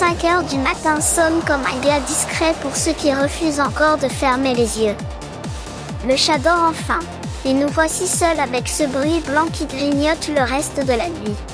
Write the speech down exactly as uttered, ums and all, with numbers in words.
cinq heures du matin sonne comme un glas discret pour ceux qui refusent encore de fermer les yeux. Le chat dort enfin, et nous voici seuls avec ce bruit blanc qui grignote le reste de la nuit.